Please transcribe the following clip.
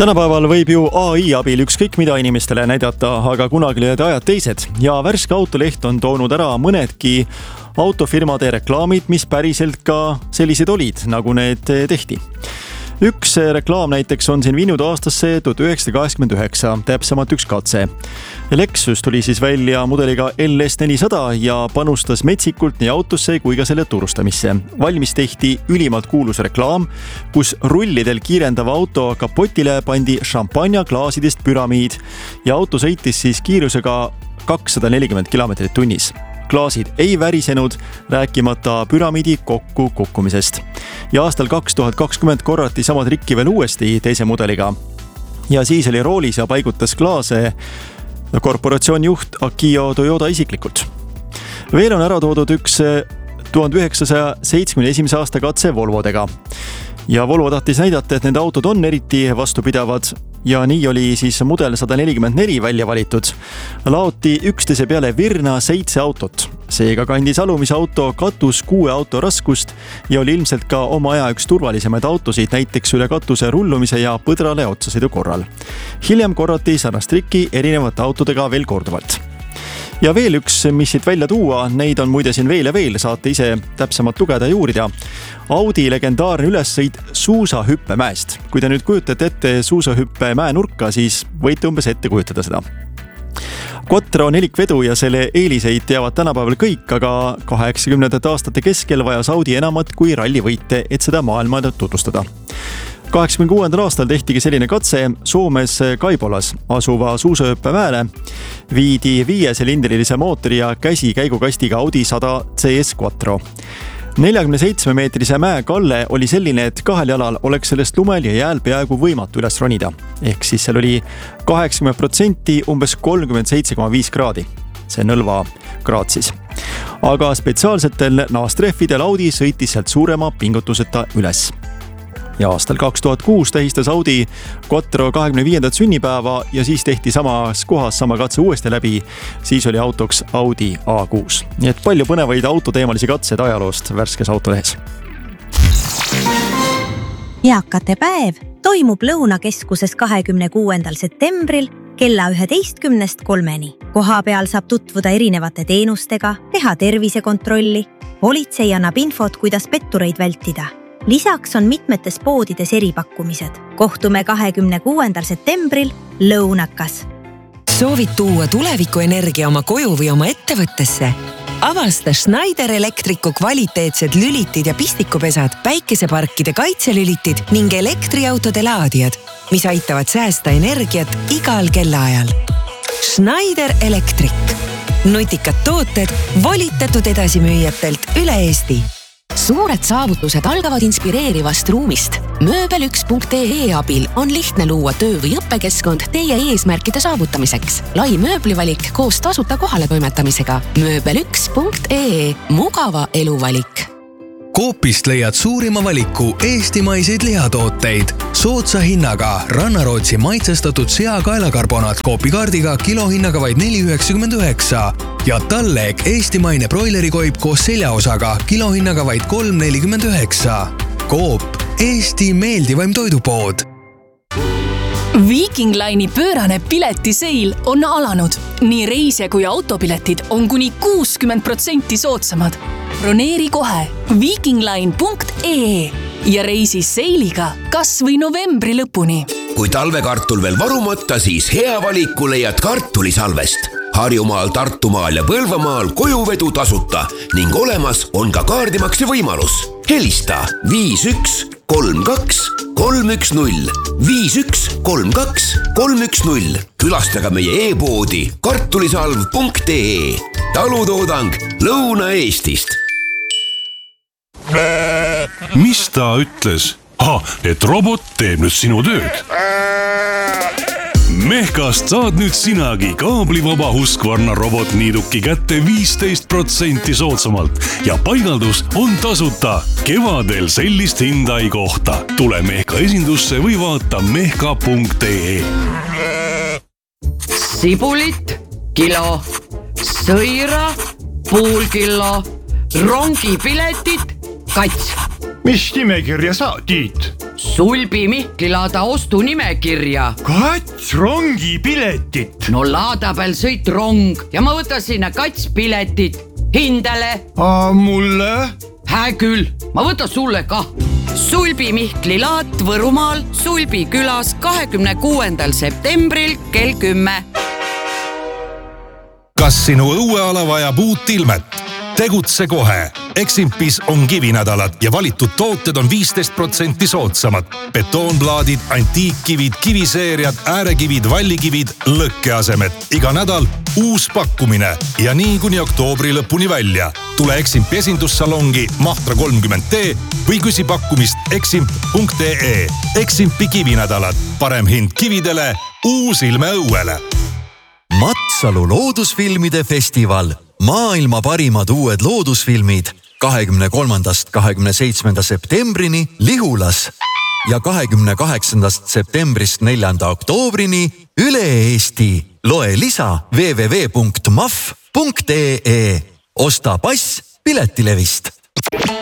Tänapäeval võib ju AI abil ükskõik mida inimestele näidata, aga kunagi olid ajad teised ja värske Autoleht on toonud ära mõnedki autofirmade reklaamid, mis päriselt ka sellised olid, nagu need tehti. Üks reklaam näiteks on siin viinud aastasse 1989, täpsemalt üks katse. Lexus tuli siis välja mudeliga LS400 ja panustas metsikult nii autosse kui ka selle turustamisse. Valmis tehti ülimalt kuulus reklaam, kus rullidel kiirendava auto kapotile pandi šampanja-klaasidest püramiid ja auto sõitis siis kiirusega 240 km tunnis. Klaasid ei värisenud, rääkimata püramiidi kokku kukkumisest. Ja aastal 2020 korrati sama trikki veel uuesti teise mudeliga. Ja siis oli roolis ja paigutas klaase korporatsiooni juht Akio Toyoda isiklikult. Veel on ära toodud üks 1971. aasta katse Volvodega. Ja Volvo tahtis näidata, et nende autod on eriti vastupidavad ja nii oli siis mudel 144 välja valitud. Laoti üksteise peale virna 7 autot. Seega kandis alumise auto katus 6 auto raskust ja oli ilmselt ka oma aja üks turvalisemaid autosid, näiteks üle katuse rullumise ja põdrale otsasõidu korral. Hiljem korrati sarnast trikki erinevate autodega veel korduvalt. Ja veel üks, mis siit välja tuua, neid on muide siin veel ja veel, saate ise täpsemalt lugeda ja uurida. Audi legendaarne ülessõit suusahüppe mäest. Kui te nüüd kujutate ette suusahüppe mäenurka, siis võite umbes ette kujutada seda. Quattro nelikvedu ja selle eeliseid teavad tänapäeval kõik, aga 80. aastate keskel vajas Audi enamat kui rallivõite, et seda maailmale tutvustada. 86. aastal tehtigi selline katse Soomes Kaipolas asuva suusahüppemäele. Viidi 5-silindrilise mootori ja käsikäigukastiga Audi 100 CS Quattro. 47-meetrise mäe kalle oli selline, et kahel jalal oleks sellest lumel ja jääl peaaegu võimatu üles ronida. Ehk siis seal oli 80% umbes 37,5 kraadi. See nõlva kraad siis. Aga spetsiaalsetel naastrehvidel Audi sõitis sealt suurema pingutuseta üles. Ja aastal 2006 tähistas Audi Quattro 25. sünnipäeva ja siis tehti samas kohas sama katse uuesti läbi. Siis oli autoks Audi A6. Nii et palju põnevaid autoteemalisi katsed ajaloost värskes Autolehes. Eakate päev toimub Lõunakeskuses 26. septembril kella 11:03. Koha peal saab tutvuda erinevate teenustega, teha tervisekontrolli. Politsei annab infot, kuidas pettureid vältida. Lisaks on mitmetes poodides eripakkumised. Kohtume 26. septembril Lõunakas. Soovid tuua tulevikuenergia oma koju või oma ettevõttesse? Avasta Schneider Electricu kvaliteetsed lülitid ja pistikupesad, päikeseparkide kaitselülitid ning elektriautode laadijad, mis aitavad säästa energiat igal kellaajal. Schneider Electric. Nutikad tooted volitatud edasimüüjatelt üle Eesti. Suured saavutused algavad inspireerivast ruumist. Mööbel1.ee abil on lihtne luua töö- või õppekeskkond teie eesmärkide saavutamiseks. Lai mööblivalik koos tasuta kohale toimetamisega. Mööbel1.ee. Mugava eluvalik. Coopist leiad suurima valiku eestimaiseid lihatooteid. Soodsa hinnaga Rannarootsi maitsestatud seakaelakarbonaat Coopi kaardiga kilohinnaga vaid 4,99 ja Talleg eestimaine broilerikoip koos seljaosaga kilohinnaga vaid 3,49. Coop, Eesti meeldivaim toidupood. Viking Line'i pöörane piletiseil on alanud. Nii reise kui autopiletid on kuni 60% soodsamad. Broneeri kohe vikingline.ee ja reisi seiliga kas või novembri lõpuni. Kui talvekartul veel varumata, siis hea valiku leiad kartulisalvest. Harjumaal, Tartumaal ja Põlvamaal kojuvedu tasuta ning olemas on ka kaardimakse võimalus. Helista 5132 310 5132 310. Külastage meie e-poodi kartulisalv.ee. Talutoodang Lõuna-Eestist. Mis ta ütles? Et robot teeb nüüd sinu tööd. Mehkast saad nüüd sinagi kaablivaba Husqvarna robotniiduki kätte 15% soodsamalt ja paigaldus on tasuta. Kevadel sellist hinda ei kohta. Tule Mehka esindusse või vaata mehka.ee. Sibulit, kilo, sõira, pool kilo, rongipiletit, kats. mis nimekirja sa, Tiit? Sulbi Mihkli laada ostunimekirja. Kats rongipiletit. No laada peal sõit rong ja ma võtan sinna Kats piletit. Hindele. Mulle? Hää küll, ma võtan sulle ka. Sulbi Mihkli laat Võrumaal Sulbi külas 26. septembril kell 10. Kas sinu õueala vajab uut ilmet? Tegutse kohe. Eximpis on kivinädalad ja valitud tooted on 15% soodsamad. Betoonplaadid, antiikkivid, kiviseeriad, äärekivid, vallikivid, lõkkeasemed. Iga nädal uus pakkumine ja nii kuni oktoobri lõpuni välja. Tule Eximpi esindussalongi Mahtra 30T või küsi pakkumist eximp.ee. Eximpi kivinädalad. Parem hind kividele, uus ilme õuele. Matsalu loodusfilmide festival. Maailma parimad uued loodusfilmid 23. 27. septembrini Lihulas ja 28. septembrist 4. oktoobrini üle Eesti. Loe lisa www.maf.ee. Osta pass Piletilevist.